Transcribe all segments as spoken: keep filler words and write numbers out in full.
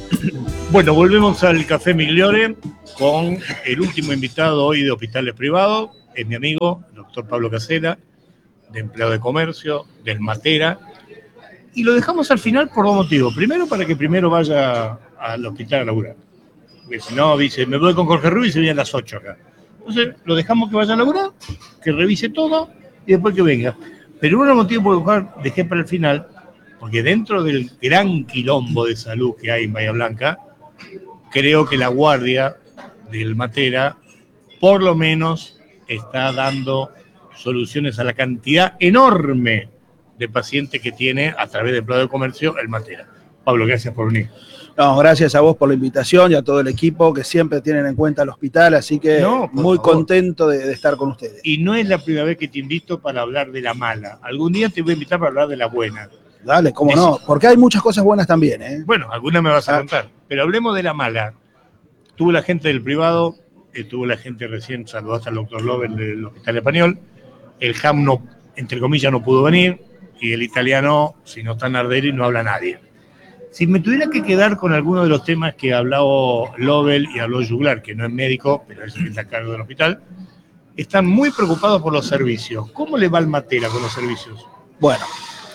Bueno, volvemos al Café Migliore con el último invitado hoy de Hospitales Privados. Es mi amigo, el doctor Pablo Casella, de Empleado de Comercio, del Matera. Y lo dejamos al final por dos motivos. Primero, para que primero vaya al hospital a laburar. Porque si no, dice, me voy con Jorge Rubio y se viene a las ocho acá. Entonces, lo dejamos que vaya a laburar, que revise todo y después que venga. Pero uno de los motivos por los cuales dejé para el final, porque dentro del gran quilombo de salud que hay en Bahía Blanca, creo que la guardia del Matera, por lo menos, está dando soluciones a la cantidad enorme de pacientes que tiene a través del Empleado de Comercio el Matera. Pablo, gracias por venir. No, gracias a vos por la invitación y a todo el equipo que siempre tienen en cuenta el hospital, así que no, muy favor. contento de, de estar con ustedes. Y no es la primera vez que te invito para hablar de la mala. Algún día te voy a invitar para hablar de la buena. Dale, cómo no, porque hay muchas cosas buenas también, ¿eh? Bueno, algunas me vas a contar, pero hablemos de la mala. Tuvo la gente del privado, estuvo la gente recién, saludaste al doctor Lovell del Hospital Español, el H A M no, entre comillas, no pudo venir, y el italiano, si no está en Arderi, no habla nadie. Si me tuviera que quedar con alguno de los temas que habló Lovell y habló Juglar, que no es médico, pero es el que está a cargo del hospital, están muy preocupados por los servicios. ¿Cómo le va al Matera con los servicios? Bueno,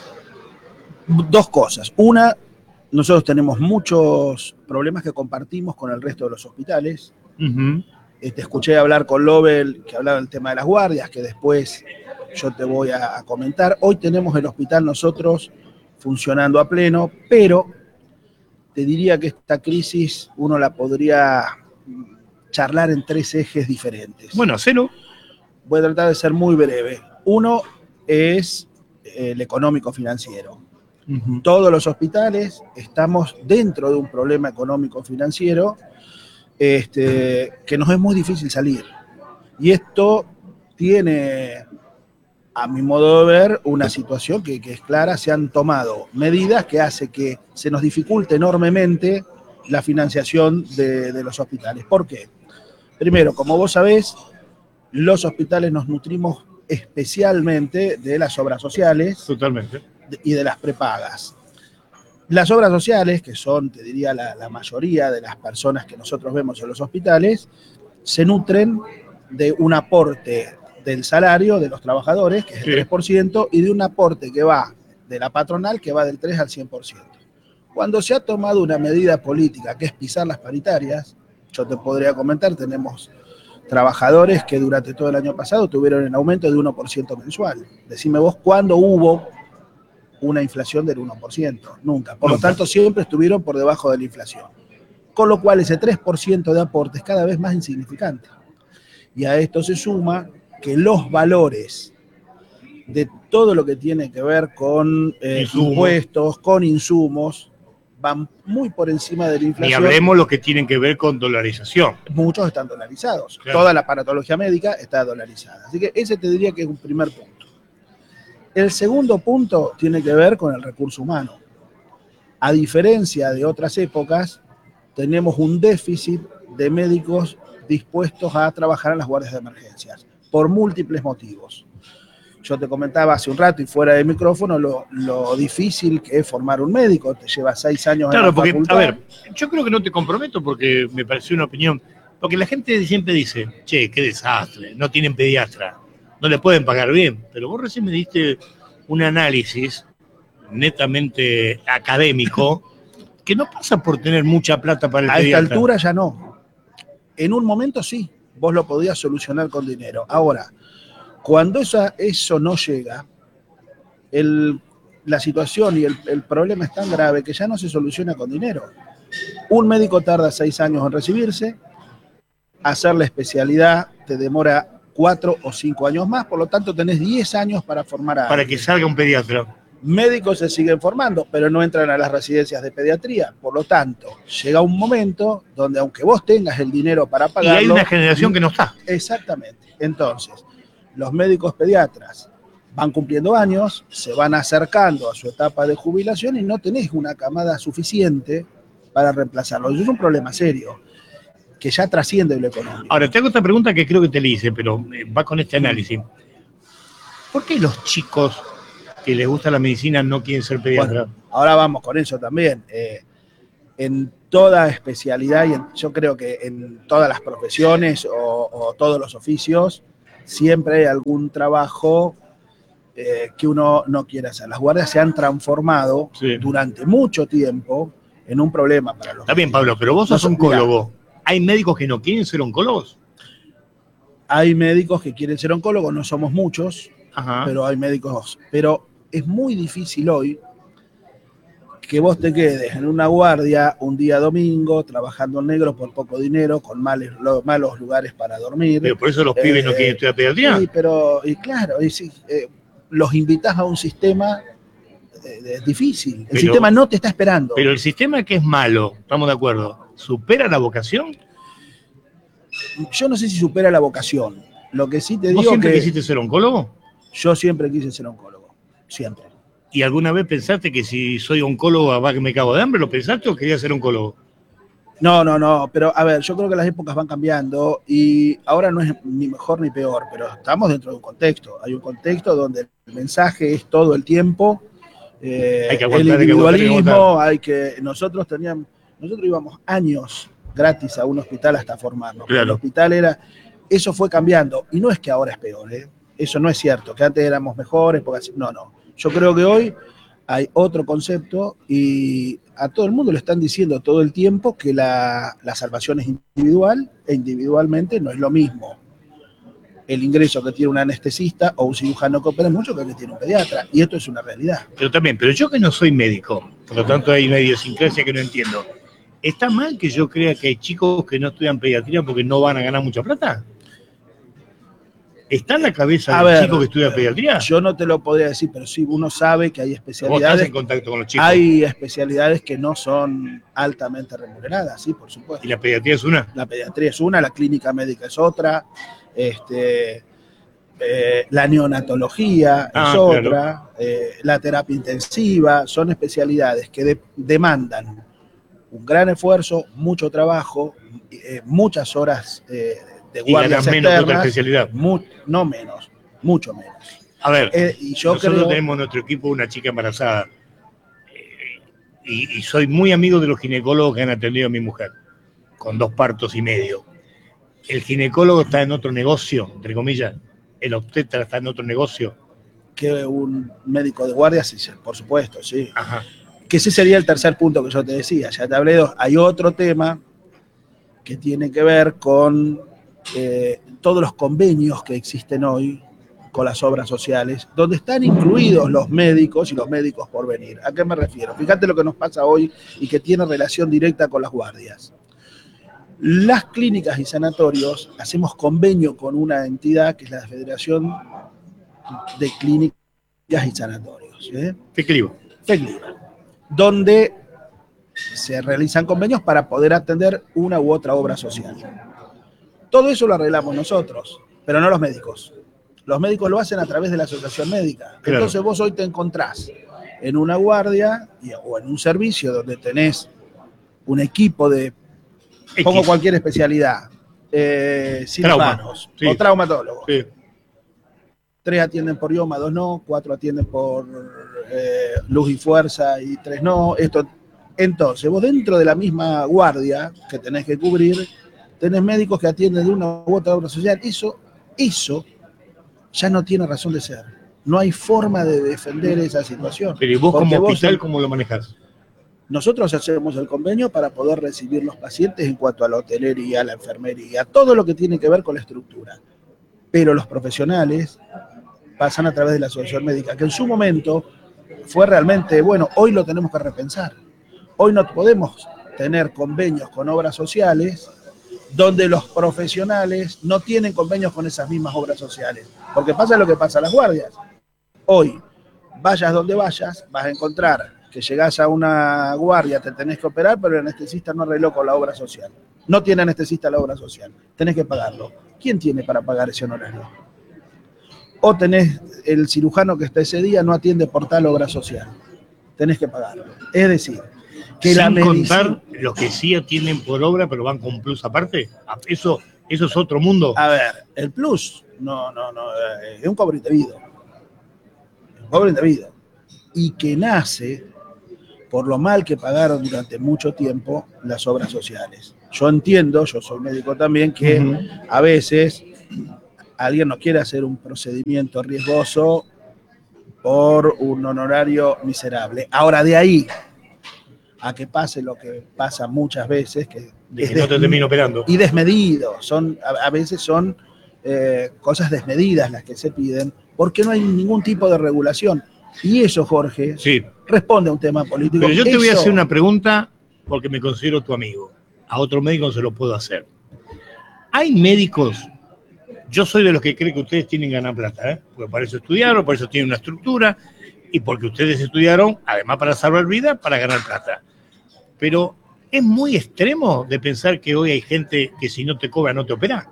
dos cosas. Una, nosotros tenemos muchos problemas que compartimos con el resto de los hospitales. Uh-huh. Te escuché hablar con Lovell, que hablaba del tema de las guardias, que después yo te voy a, a comentar. Hoy tenemos el hospital nosotros funcionando a pleno, pero te diría que esta crisis uno la podría charlar en tres ejes diferentes. Bueno, hacelo. Voy a tratar de ser muy breve. Uno es el económico-financiero. Uh-huh. Todos los hospitales estamos dentro de un problema económico-financiero este, que nos es muy difícil salir. Y esto tiene, a mi modo de ver, una situación que, que es clara. Se han tomado medidas que hacen que se nos dificulte enormemente la financiación de, de los hospitales. ¿Por qué? Primero, como vos sabés, los hospitales nos nutrimos especialmente de las obras sociales. Totalmente. Y de las prepagas. Las obras sociales, que son, te diría, la, la mayoría de las personas que nosotros vemos en los hospitales, se nutren de un aporte del salario de los trabajadores, que es el sí. tres por ciento, y de un aporte que va de la patronal, que va del tres al cien por ciento. Cuando se ha tomado una medida política, que es pisar las paritarias, yo te podría comentar, tenemos trabajadores que durante todo el año pasado tuvieron un aumento de uno por ciento mensual. Decime vos, ¿cuándo hubo una inflación del uno por ciento? Nunca. Por Nunca. lo tanto, siempre estuvieron por debajo de la inflación. Con lo cual, ese tres por ciento de aporte es cada vez más insignificante. Y a esto se suma que los valores de todo lo que tiene que ver con eh, impuestos, con insumos, van muy por encima de la inflación. Ni hablemos lo que tienen que ver con dolarización. Muchos están dolarizados. Claro. Toda la aparatología médica está dolarizada. Así que ese te diría que es un primer punto. El segundo punto tiene que ver con el recurso humano. A diferencia de otras épocas, tenemos un déficit de médicos dispuestos a trabajar en las guardias de emergencias, por múltiples motivos. Yo te comentaba hace un rato y fuera de micrófono lo, lo difícil que es formar un médico. Te lleva seis años claro, en la porque, facultad. A ver, yo creo que no te comprometo porque me pareció una opinión. Porque la gente siempre dice, che, qué desastre, no tienen pediatra, no le pueden pagar bien. Pero vos recién me diste un análisis netamente académico que no pasa por tener mucha plata para el a pediatra. A esta altura ya no. En un momento sí, vos lo podías solucionar con dinero. Ahora, cuando esa, eso no llega, el, la situación y el, el problema es tan grave que ya no se soluciona con dinero. Un médico tarda seis años en recibirse, hacer la especialidad te demora cuatro o cinco años más, por lo tanto tenés diez años para formar a Para alguien. que salga un pediatra. Médicos se siguen formando, pero no entran a las residencias de pediatría. Por lo tanto, llega un momento donde aunque vos tengas el dinero para pagarlo... Y hay una generación que no está. Exactamente. Entonces, los médicos pediatras van cumpliendo años, se van acercando a su etapa de jubilación y no tenés una camada suficiente para reemplazarlo. Eso es un problema serio, que ya trasciende lo económico. Ahora, te hago esta pregunta que creo que te la hice, pero va con este análisis. ¿Por qué los chicos que les gusta la medicina no quieren ser pediatras? Bueno, ahora vamos con eso también. Eh, en toda especialidad y en, yo creo que en todas las profesiones o, o todos los oficios, siempre hay algún trabajo eh, que uno no quiere hacer. Las guardias se han transformado sí. durante mucho tiempo en un problema para los Está bien, Pablo, pero vos sos no, oncólogo. Mira, ¿hay médicos que no quieren ser oncólogos? Hay médicos que quieren ser oncólogos, no somos muchos, Ajá. pero hay médicos. Pero es muy difícil hoy que vos te quedes en una guardia un día domingo, trabajando en negro por poco dinero, con males, malos lugares para dormir. Pero por eso los eh, pibes no quieren estudiar pediatría. Sí, pero, y claro, y sí, eh, los invitás a un sistema eh, difícil. El pero, sistema no te está esperando. Pero el sistema que es malo, estamos de acuerdo, ¿supera la vocación? Yo no sé si supera la vocación. Lo que sí te digo ¿Vos siempre que quisiste ser oncólogo? Yo siempre quise ser oncólogo, siempre. ¿Y alguna vez pensaste que si soy oncólogo va que me cago de hambre? ¿Lo pensaste o querías ser oncólogo? No, no, no, pero a ver, yo creo que las épocas van cambiando y ahora no es ni mejor ni peor, pero estamos dentro de un contexto. Hay un contexto donde el mensaje es todo el tiempo, eh, hay que aguantar, el individualismo, hay que, hay que nosotros teníamos, nosotros íbamos años gratis a un hospital hasta formarnos. Claro. El hospital era, eso fue cambiando y no es que ahora es peor, ¿eh? Eso no es cierto, que antes éramos mejores, porque así, no, no. Yo creo que hoy hay otro concepto y a todo el mundo le están diciendo todo el tiempo que la, la salvación es individual e individualmente no es lo mismo el ingreso que tiene un anestesista o un cirujano que opera mucho que el que tiene un pediatra. Y esto es una realidad. Pero también, pero yo que no soy médico, por lo tanto hay una idiosincrasia que no entiendo. ¿Está mal que yo crea que hay chicos que no estudian pediatría porque no van a ganar mucha plata? ¿Está en la cabeza del chico que estudia pediatría? Yo no te lo podría decir, pero sí uno sabe que hay especialidades. ¿Vos estás en contacto con los chicos? Hay especialidades que no son altamente remuneradas, sí, por supuesto. ¿Y la pediatría es una? La pediatría es una, la clínica médica es otra, este, eh, la neonatología ah, es otra, claro. eh, la terapia intensiva, son especialidades que de, demandan un gran esfuerzo, mucho trabajo, eh, muchas horas eh, de guardias y menos externas, otra especialidad. Mu no menos, mucho menos. A ver, eh, y yo nosotros creo... tenemos en nuestro equipo una chica embarazada eh, y, y soy muy amigo de los ginecólogos que han atendido a mi mujer, con dos partos y medio. El ginecólogo está en otro negocio, entre comillas, el obstetra está en otro negocio. Que un médico de guardia, sí, por supuesto, sí. Ajá. Que ese sería el tercer punto que yo te decía, ya te hablé de dos. Hay otro tema que tiene que ver con eh, todos los convenios que existen hoy con las obras sociales, donde están incluidos los médicos y los médicos por venir. ¿A qué me refiero? Fíjate lo que nos pasa hoy y que tiene relación directa con las guardias. Las clínicas y sanatorios hacemos convenio con una entidad que es la Federación de Clínicas y Sanatorios. ¿eh? FECLIVA. FECLIVA. Donde se realizan convenios para poder atender una u otra obra social. Todo eso lo arreglamos nosotros, pero no los médicos. Los médicos lo hacen a través de la asociación médica. Claro. Entonces vos hoy te encontrás en una guardia o en un servicio donde tenés un equipo de, X. pongo cualquier especialidad, eh, cirujanos sí. o traumatólogos. Sí. Tres atienden por ioma, dos no, cuatro atienden por eh, luz y fuerza y tres no. Esto, entonces, vos dentro de la misma guardia que tenés que cubrir, tenés médicos que atienden de una u otra obra social. Eso, eso ya no tiene razón de ser. No hay forma de defender esa situación. Pero ¿y vos como hospital vos, cómo lo manejás? Nosotros hacemos el convenio para poder recibir los pacientes en cuanto a la hotelería, a la enfermería, todo lo que tiene que ver con la estructura. Pero los profesionales pasan a través de la asociación médica, que en su momento fue realmente, bueno, hoy lo tenemos que repensar. Hoy no podemos tener convenios con obras sociales donde los profesionales no tienen convenios con esas mismas obras sociales. Porque pasa lo que pasa a las guardias. Hoy, vayas donde vayas, vas a encontrar que llegás a una guardia, te tenés que operar, pero el anestesista no arregló con la obra social. No tiene anestesista la obra social. Tenés que pagarlo. ¿Quién tiene para pagar ese honorario? O tenés el cirujano que está ese día, no atiende por tal obra social. Tenés que pagarlo. Es decir, que sin la medicina... contar los que sí atienden por obra, pero van con plus aparte. Eso, eso es otro mundo. A ver, el plus, no, no, no, es un cobro indebido. Un cobro indebido. Y que nace por lo mal que pagaron durante mucho tiempo las obras sociales. Yo entiendo, yo soy médico también, que uh-huh. a veces alguien no quiere hacer un procedimiento riesgoso por un honorario miserable. Ahora, de ahí a que pase lo que pasa muchas veces, que, de que es no te termino operando. Y desmedido, son, a, a veces son eh, cosas desmedidas las que se piden, porque no hay ningún tipo de regulación. Y eso, Jorge, sí. responde a un tema político. Pero yo te eso... voy a hacer una pregunta porque me considero tu amigo. A otro médico no se lo puedo hacer. ¿Hay médicos? Yo soy de los que cree que ustedes tienen que ganar plata, ¿eh? Porque para eso estudiaron, por eso tienen una estructura, y porque ustedes estudiaron, además para salvar vidas, para ganar plata. Pero es muy extremo de pensar que hoy hay gente que si no te cobra no te opera.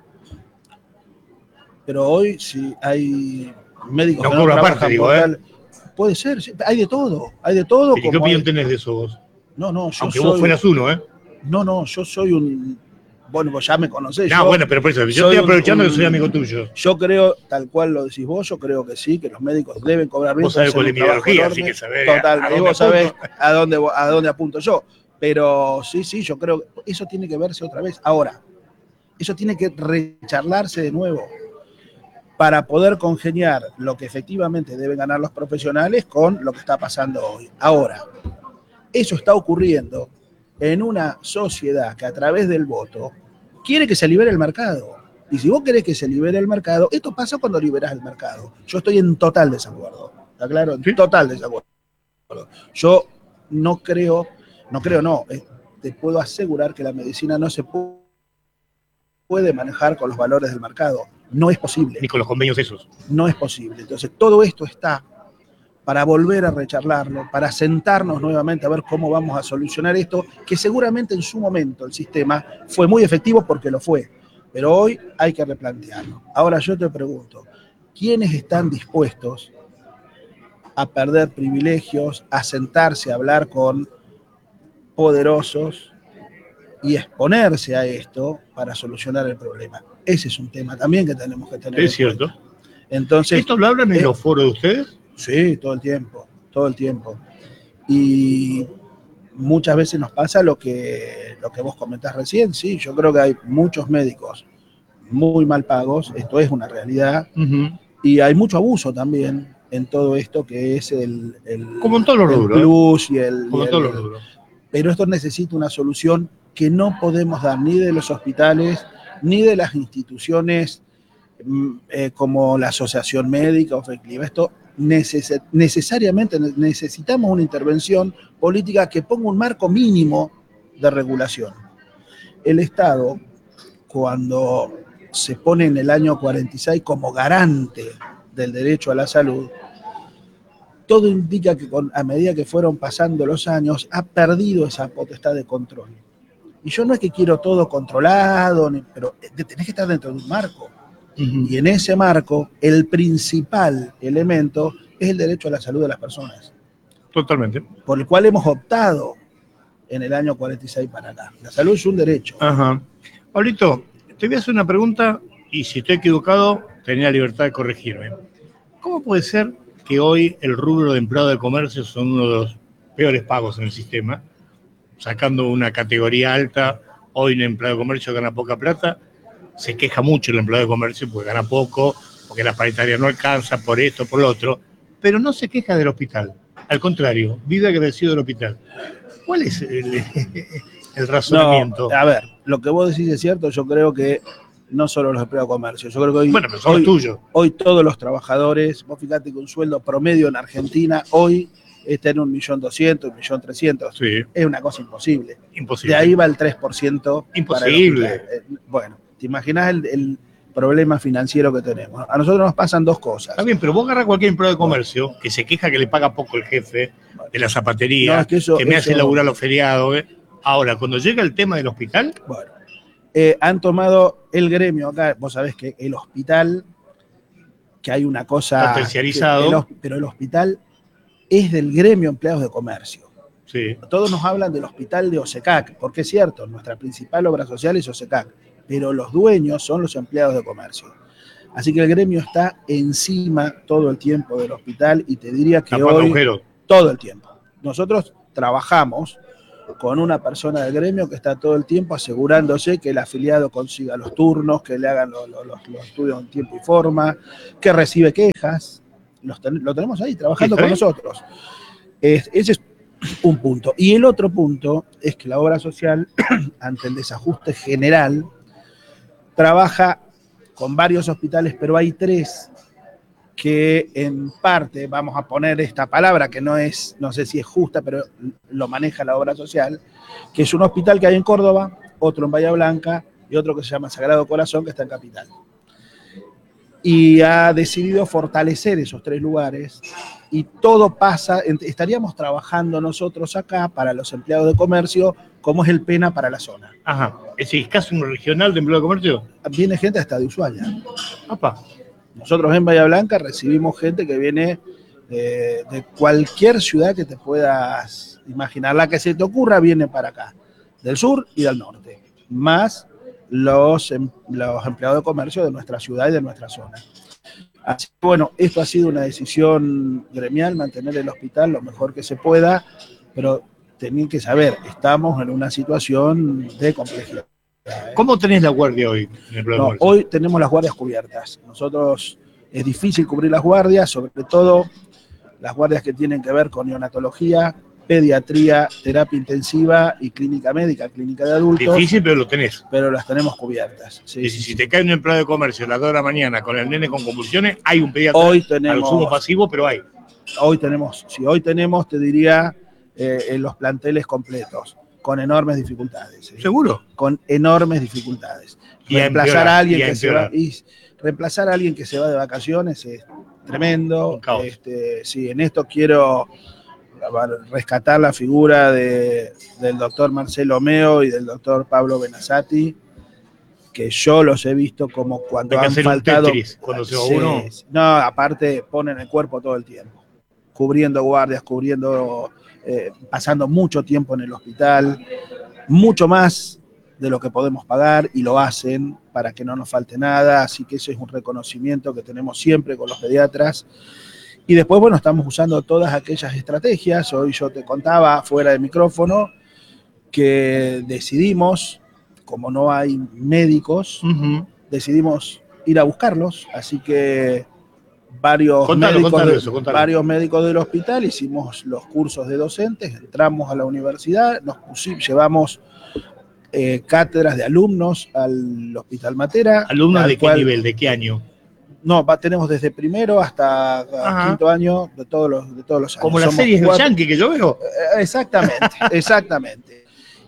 Pero hoy si hay médicos no que cobra no aparte, digo, ¿eh? Tal, puede ser, hay de todo, hay de todo. ¿Y qué opinión hay... tenés de eso vos? No, no, yo Aunque soy... vos fueras uno, ¿eh? No, no, yo soy un... Bueno, vos ya me conocés. No, yo, bueno, pero por eso, yo estoy aprovechando un, un, que soy amigo tuyo. Yo creo, tal cual lo decís vos, yo creo que sí, que los médicos deben cobrar bien. Vos sabés con la epidemiología, así que sabés. Total, y vos sabés a dónde, a dónde apunto yo. Pero sí, sí, yo creo que eso tiene que verse otra vez. Ahora, eso tiene que recharlarse de nuevo para poder congeniar lo que efectivamente deben ganar los profesionales con lo que está pasando hoy. Ahora, eso está ocurriendo en una sociedad que a través del voto quiere que se libere el mercado. Y si vos querés que se libere el mercado, esto pasa cuando liberás el mercado. Yo estoy en total desacuerdo. ¿Está claro? En ¿Sí? total desacuerdo. Yo no creo, no creo, no, te puedo asegurar que la medicina no se puede manejar con los valores del mercado. No es posible. Ni con los convenios esos. No es posible. Entonces, todo esto está para volver a recharlarlo, para sentarnos nuevamente a ver cómo vamos a solucionar esto, que seguramente en su momento el sistema fue muy efectivo porque lo fue, pero hoy hay que replantearlo. Ahora yo te pregunto, ¿quiénes están dispuestos a perder privilegios, a sentarse a hablar con poderosos y exponerse a esto para solucionar el problema? Ese es un tema también que tenemos que tener. Es cierto. Entonces, ¿esto lo hablan en eh, los foros de ustedes? Sí, todo el tiempo, todo el tiempo. Y muchas veces nos pasa lo que, lo que vos comentás recién, sí, yo creo que hay muchos médicos muy mal pagos, esto es una realidad, uh-huh. y hay mucho abuso también en todo esto que es el, el, Como en todos los el rubros, plus y el... Como y en todos el, los rubros. Pero esto necesita una solución que no podemos dar ni de los hospitales, ni de las instituciones eh, como la Asociación Médica o FECLIB. Esto Neces- necesariamente necesitamos una intervención política que ponga un marco mínimo de regulación. El Estado, cuando se pone en el año cuarenta y seis como garante del derecho a la salud, todo indica que con, a medida que fueron pasando los años, ha perdido esa potestad de control. Y yo no es que quiero todo controlado, ni, pero tenés que estar dentro de un marco. Uh-huh. Y en ese marco, el principal elemento es el derecho a la salud de las personas. Totalmente. Por el cual hemos optado en el año cuarenta y seis para acá. La salud es un derecho. Ajá. Pablito, te voy a hacer una pregunta y si estoy equivocado, tenés la libertad de corregirme. ¿Cómo puede ser que hoy el rubro de empleado de comercio son uno de los peores pagos en el sistema? Sacando una categoría alta, hoy un empleado de comercio gana poca plata. Se queja mucho el empleado de comercio porque gana poco, porque la paritaria no alcanza, por esto, por lo otro, pero no se queja del hospital. Al contrario, vive agradecido del hospital. ¿Cuál es el, el razonamiento? No, a ver, lo que vos decís es cierto, yo creo que no solo los empleados de comercio, yo creo que hoy, bueno, pero son hoy, los tuyos. Hoy todos los trabajadores, vos fíjate que un sueldo promedio en Argentina hoy está en un millón doscientos, un millón trescientos. Sí. Es una cosa imposible. Imposible. De ahí va el tres por ciento. Imposible. Para el bueno, ¿te imaginas el, el problema financiero que tenemos? A nosotros nos pasan dos cosas. Está bien, pero vos agarrás cualquier empleado de comercio que se queja que le paga poco el jefe de la zapatería, no, es que, eso, que me eso... hace laburar los feriados. ¿eh? Ahora, cuando llega el tema del hospital... Bueno, eh, han tomado el gremio acá, vos sabés que el hospital, que hay una cosa... Está terciarizado. El, pero el hospital es del gremio empleados de comercio. Sí. Todos nos hablan del hospital de OSECAC, porque es cierto, nuestra principal obra social es OSECAC, pero los dueños son los empleados de comercio. Así que el gremio está encima todo el tiempo del hospital y te diría que hoy, agujero. todo el tiempo. Nosotros trabajamos con una persona del gremio que está todo el tiempo asegurándose que el afiliado consiga los turnos, que le hagan los, los, los estudios en tiempo y forma, que recibe quejas. Los ten, lo tenemos ahí trabajando con nosotros. Es, ese es un punto. Y el otro punto es que la obra social, ante el desajuste general, trabaja con varios hospitales, pero hay tres que en parte, vamos a poner esta palabra que no es, no sé si es justa, pero lo maneja la obra social, que es un hospital que hay en Córdoba, otro en Bahía Blanca y otro que se llama Sagrado Corazón, que está en Capital. Y ha decidido fortalecer esos tres lugares y todo pasa, estaríamos trabajando nosotros acá para los empleados de comercio, como es el PENA para la zona. Ajá, ¿es casi un regional de empleo de comercio? Viene gente hasta de Ushuaia. Apa. Nosotros en Bahía Blanca recibimos gente que viene eh, de cualquier ciudad que te puedas imaginar. La que se te ocurra viene para acá, del sur y del norte, más los, los empleados de comercio de nuestra ciudad y de nuestra zona. Así que bueno, esto ha sido una decisión gremial, mantener el hospital lo mejor que se pueda, pero tienen que saber, estamos en una situación de complejidad. ¿Cómo tenés la guardia hoy en el No, hoy tenemos las guardias cubiertas. Nosotros es difícil cubrir las guardias, sobre todo las guardias que tienen que ver con neonatología, pediatría, terapia intensiva y clínica médica, clínica de adultos. Difícil, pero lo tenés. Pero las tenemos cubiertas. Sí, y sí, si sí. te cae un empleado de comercio a las dos de la mañana con el nene con convulsiones, hay un pediatra. Hoy tenemos, a lo sumo pasivo, pero hay. Hoy tenemos, si hoy tenemos, te diría, eh, en los planteles completos. Con enormes dificultades. ¿eh? ¿Seguro? Con enormes dificultades. Y reemplazar empeorar, a alguien y a que se va, y reemplazar a alguien que se va de vacaciones es tremendo. Este, sí, en esto quiero rescatar la figura de, del doctor Marcelo Meo y del doctor Pablo Benazati, que yo los he visto como cuando han faltado. Tetris, cuando se va uno. No, aparte ponen el cuerpo todo el tiempo, cubriendo guardias, cubriendo. Eh, pasando mucho tiempo en el hospital, mucho más de lo que podemos pagar y lo hacen para que no nos falte nada, así que eso es un reconocimiento que tenemos siempre con los pediatras. Y después, bueno, estamos usando todas aquellas estrategias. Hoy yo te contaba fuera de micrófono que decidimos, como no hay médicos, uh-huh. decidimos ir a buscarlos, así que Varios, contalo, médicos contalo de, eso, varios médicos del hospital hicimos los cursos de docentes, entramos a la universidad, nos pusimos, llevamos eh, cátedras de alumnos al Hospital Matera. ¿Alumnos de qué cual, nivel, de qué año? No, va, tenemos desde primero hasta Ajá. quinto año de todos los, de todos los años. Como las series de Yankee que yo veo. Eh, exactamente, exactamente.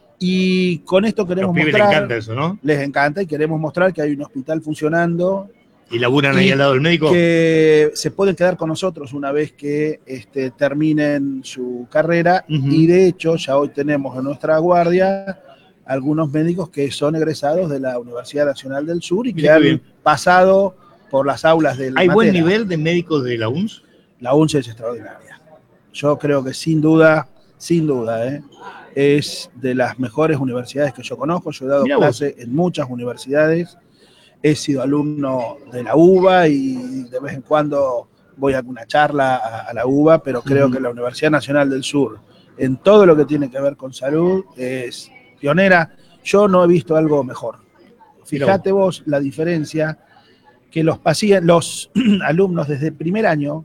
Y con esto queremos Los mostrar. Les encanta eso, ¿no? Les encanta y queremos mostrar que hay un hospital funcionando. ¿Y laburan ahí al lado del médico? Que se pueden quedar con nosotros una vez que este, terminen su carrera. Uh-huh. Y de hecho, ya hoy tenemos en nuestra guardia algunos médicos que son egresados de la Universidad Nacional del Sur y Mira que han bien. pasado por las aulas del ¿Hay Matera. Buen nivel de médicos de la U N S? La U N S es extraordinaria. Yo creo que sin duda, sin duda, ¿eh? es de las mejores universidades que yo conozco. Yo he dado Mira clase vos. en muchas universidades. He sido alumno de la U B A y de vez en cuando voy a alguna charla a, a la U B A, pero creo uh-huh. que la Universidad Nacional del Sur, en todo lo que tiene que ver con salud, es pionera. Yo no he visto algo mejor. Fíjate vos la diferencia que los, pacientes, los alumnos desde el primer año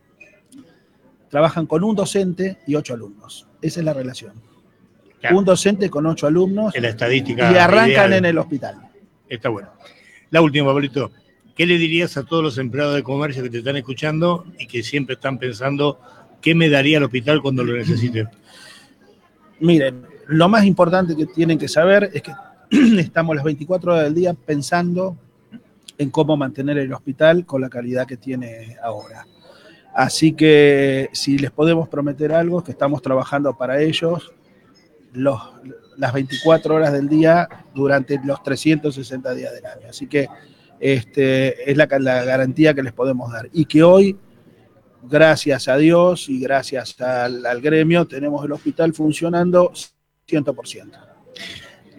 trabajan con un docente y ocho alumnos. Esa es la relación. Claro. Un docente con ocho alumnos en la estadística y arrancan ideal. en el hospital. Está bueno. La última, Pablito. ¿Qué le dirías a todos los empleados de comercio que te están escuchando y que siempre están pensando qué me daría el hospital cuando lo necesite? Miren, lo más importante que tienen que saber es que estamos las veinticuatro horas del día pensando en cómo mantener el hospital con la calidad que tiene ahora. Así que si les podemos prometer algo, es que estamos trabajando para ellos los, las veinticuatro horas del día durante los trescientos sesenta días del año. Así que este, es la, la garantía que les podemos dar. Y que hoy, gracias a Dios y gracias al, al gremio, tenemos el hospital funcionando cien por ciento.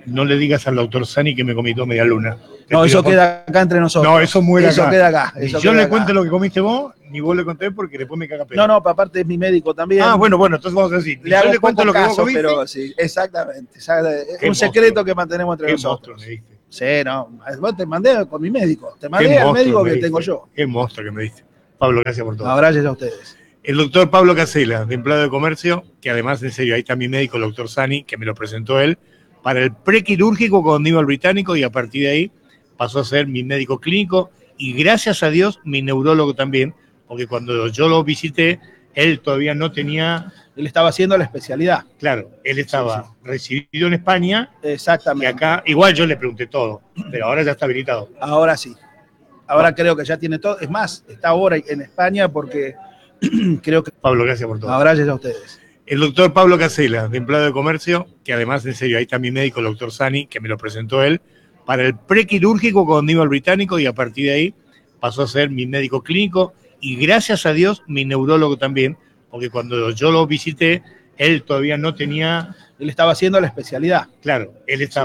no le digas al doctor Sani que me comí dos media luna. No, eso queda acá entre nosotros. No, eso muere eso acá. Queda acá. Eso Ni yo queda le acá. cuente lo que comiste vos, ni vos le conté porque después me caga pedo. No, no, aparte es mi médico también. Ah, bueno, bueno, entonces vamos a decir. Le hago yo le cuento poco lo que caso, vos comiste. pero sí, exactamente. Es un monstruo. secreto que mantenemos entre Qué nosotros. monstruo me diste. Sí, no. Vos te mandé con mi médico. Te mandé Qué al médico me que diste. tengo yo. Qué monstruo que me diste. Pablo, gracias por todo. Gracias a ustedes. El doctor Pablo Casela, de Empleado de Comercio, que además, en serio, ahí está mi médico, el doctor Sani, que me lo presentó él, para el prequirúrgico cuando iba al británico y a partir de ahí pasó a ser mi médico clínico y gracias a Dios mi neurólogo también, porque cuando yo lo visité, él todavía no tenía... Él estaba haciendo la especialidad. Claro, él estaba sí, sí. recibido en España. Exactamente. Y acá, igual yo le pregunté todo, pero ahora ya está habilitado. Ahora sí. Ahora no. Creo que ya tiene todo. Es más, está ahora en España porque creo que... Pablo, gracias por todo. Gracias a ustedes. El doctor Pablo Casela, de Empleado de Comercio, que además, en serio, ahí está mi médico, el doctor Sani, que me lo presentó él, para el prequirúrgico cuando iba al británico y a partir de ahí pasó a ser mi médico clínico y gracias a Dios mi neurólogo también, porque cuando yo lo visité, él todavía no tenía... Él estaba haciendo la especialidad. Claro, él estaba...